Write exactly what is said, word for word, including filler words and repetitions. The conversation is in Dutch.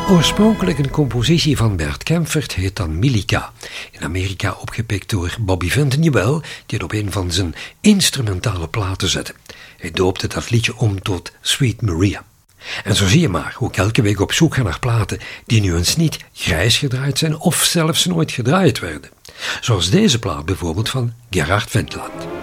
Oorspronkelijk een compositie van Bert Kaempfert heet dan Milica. In Amerika opgepikt door Bobby Vinton, jawel, die het op een van zijn instrumentale platen zette. Hij doopte dat liedje om tot Sweet Maria. En zo zie je maar hoe ik elke week op zoek ga naar platen die nu eens niet grijs gedraaid zijn of zelfs nooit gedraaid werden. Zoals deze plaat bijvoorbeeld van Gerhard Wendland.